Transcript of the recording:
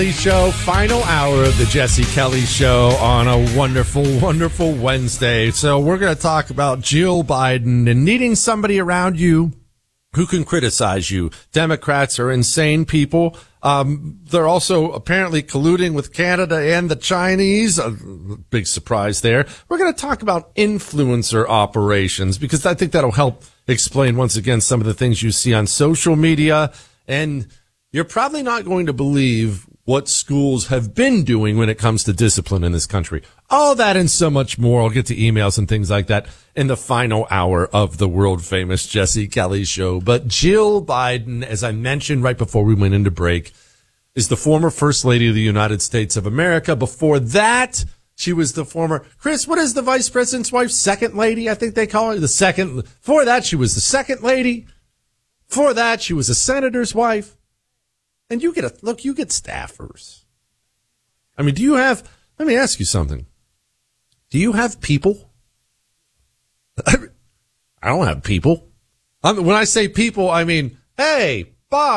Show, final hour of the Jesse Kelly Show on a wonderful, wonderful Wednesday. So we're going to talk about Jill Biden and needing somebody around you who can criticize you. Democrats are insane people. They're also apparently colluding with Canada and the Chinese. A big surprise there. We're going to talk about influencer operations because I think that'll help explain once again some of the things you see on social media. And you're probably not going to believe what schools have been doing when it comes to discipline in this country. All that and so much more. I'll get to emails and things like that in the final hour of the world famous Jesse Kelly Show. But Jill Biden, as I mentioned right before we went into break, is the former First Lady of the United States of America. Before that, she was the former, Chris, what is the Vice President's wife? Second Lady, I think they call her. Before that, she was the Second Lady. Before that, she was a senator's wife. And you get staffers. I mean, let me ask you something. Do you have people? I don't have people. When I say people, I mean, hey, Bob.